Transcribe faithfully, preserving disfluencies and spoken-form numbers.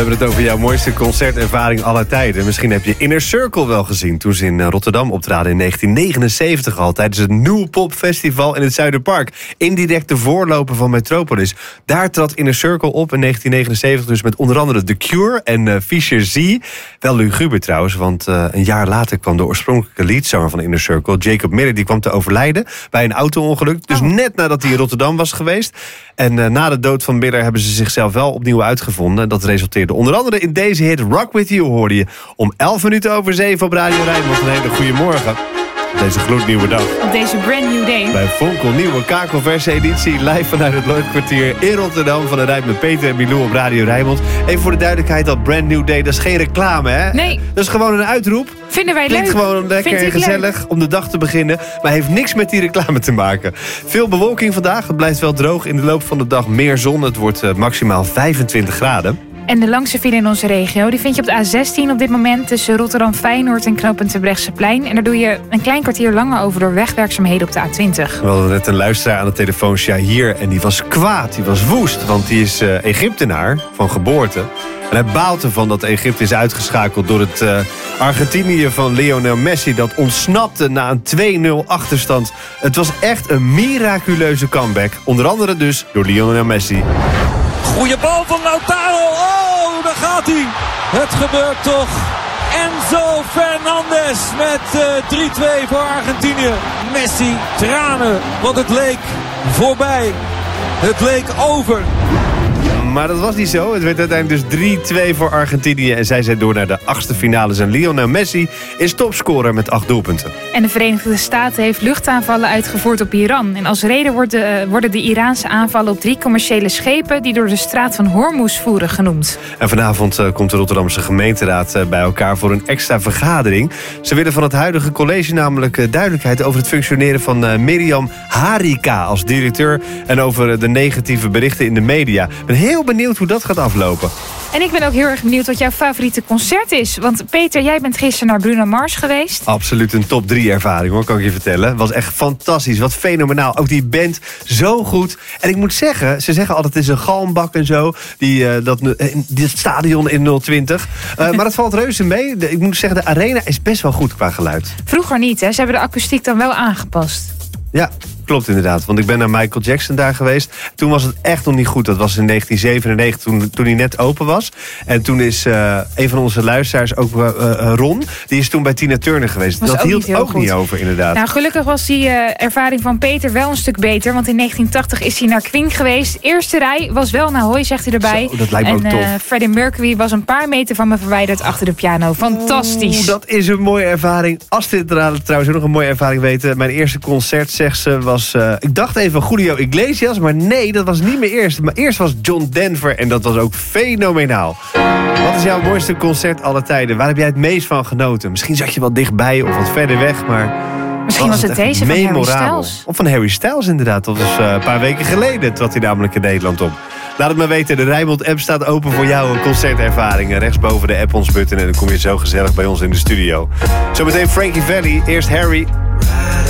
hebben het over jouw mooiste concertervaring aller tijden. Misschien heb je Inner Circle wel gezien toen ze in Rotterdam optraden in negentien negenenzeventig al, tijdens het New Pop Festival in het Zuiderpark. Indirect de voorloper van Metropolis. Daar trad Inner Circle op in negentien negenenzeventig dus met onder andere The Cure en uh, Fischer Z. Wel luguber trouwens, want uh, een jaar later kwam de oorspronkelijke leadzanger van Inner Circle, Jacob Miller, die kwam te overlijden bij een auto-ongeluk. Dus oh. net nadat hij in Rotterdam was geweest. En uh, na de dood van Miller hebben ze zichzelf wel opnieuw uitgevonden. Dat resulteerde onder andere in deze hit Rock With You, hoorde je om elf minuten over zeven op Radio Rijnmond. Een hele goede morgen. Deze gloednieuwe dag. Op deze brand new day. Bij Vonkel, nieuwe kakelverse editie. Live vanuit het Lloydkwartier in Rotterdam. Van de Rijp met Peter en Milou op Radio Rijnmond. Even voor de duidelijkheid, dat brand new day, dat is geen reclame, hè? Nee. Dat is gewoon een uitroep. Vinden wij Klinkt leuk. gewoon lekker en gezellig leuk om de dag te beginnen. Maar heeft niks met die reclame te maken. Veel bewolking vandaag. Het blijft wel droog. In de loop van de dag meer zon. Het wordt uh, maximaal vijfentwintig graden. En de langste file in onze regio, die vind je op de A zestien op dit moment tussen Rotterdam-Feyenoord en knooppunt Terbrechtseplein. En daar doe je een klein kwartier langer over door wegwerkzaamheden op de A twintig. We hadden net een luisteraar aan de telefoon, Shahir, en die was kwaad, die was woest. Want die is uh, Egyptenaar van geboorte. En hij baalt ervan dat Egypte is uitgeschakeld door het uh, Argentinië van Lionel Messi. Dat ontsnapte na een twee nul achterstand. Het was echt een miraculeuze comeback. Onder andere dus door Lionel Messi. Goeie bal van Lautaro. Oh, daar gaat hij. Het gebeurt toch. Enzo Fernandez met uh, drie twee voor Argentinië. Messi, tranen, want het leek voorbij. Het leek over. Maar dat was niet zo. Het werd uiteindelijk dus drie twee voor Argentinië. En zij zijn door naar de achtste finales. En Lionel Messi is topscorer met acht doelpunten. En de Verenigde Staten heeft luchtaanvallen uitgevoerd op Iran. En als reden worden, worden de Iraanse aanvallen op drie commerciële schepen die door de straat van Hormuz voeren genoemd. En vanavond uh, komt de Rotterdamse gemeenteraad uh, bij elkaar voor een extra vergadering. Ze willen van het huidige college namelijk uh, duidelijkheid over het functioneren van uh, Mirjam Harika als directeur. En over uh, de negatieve berichten in de media. Ik ben heel benieuwd hoe dat gaat aflopen. En ik ben ook heel erg benieuwd wat jouw favoriete concert is. Want Peter, jij bent gisteren naar Bruno Mars geweest. Absoluut een top drie ervaring, hoor, kan ik je vertellen. Het was echt fantastisch, wat fenomenaal. Ook die band, zo goed. En ik moet zeggen, ze zeggen altijd het is een galmbak en zo. Die, uh, dat, uh, dit stadion in nul twintig. Uh, maar dat valt reuze mee. De, ik moet zeggen, de arena is best wel goed qua geluid. Vroeger niet, hè? Ze hebben de akoestiek dan wel aangepast. Ja, klopt inderdaad. Want ik ben naar Michael Jackson daar geweest. Toen was het echt nog niet goed. Dat was in negentien zevenennegentig, toen, toen hij net open was. En toen is uh, een van onze luisteraars, ook uh, uh, Ron, die is toen bij Tina Turner geweest. Was dat ook hield niet ook goed. niet over, inderdaad. Nou, gelukkig was die uh, ervaring van Peter wel een stuk beter. Want in negentien tachtig is hij naar Queen geweest. Eerste rij was wel naar Ahoy, zegt hij erbij. Zo, dat lijkt me en, ook tof. Uh, Freddie Mercury was een paar meter van me verwijderd achter de piano. Fantastisch. Oeh, dat is een mooie ervaring. Astrid trouwens ook nog een mooie ervaring weten. Mijn eerste concert, zegt ze, was... Uh, ik dacht even Julio Iglesias, maar nee, dat was niet mijn eerste. Maar eerst was John Denver en dat was ook fenomenaal. Wat is jouw mooiste concert aller tijden? Waar heb jij het meest van genoten? Misschien zat je wel dichtbij of wat verder weg, maar... Misschien was het, het deze van Harry Styles. Of van Harry Styles inderdaad. Dat was uh, een paar weken geleden trad hij namelijk in Nederland op. Laat het maar weten, de Rijnmond-app staat open voor jouw concertervaringen. Rechtsboven de app ons button en dan kom je zo gezellig bij ons in de studio. Zometeen Frankie Valli, eerst Harry...